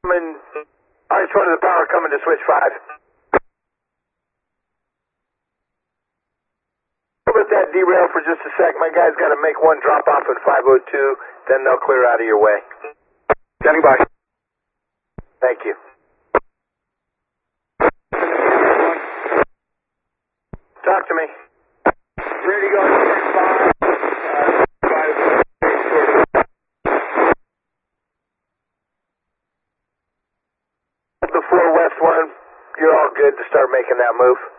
Coming, R1 to the power, coming to switch 5. Let that derail for just a sec. My guy's got to make one drop off at 502, then they'll clear out of your way. Standing by. Thank you. Talk to me. Ready to go. The 4 West 1, you're all good to start making that move.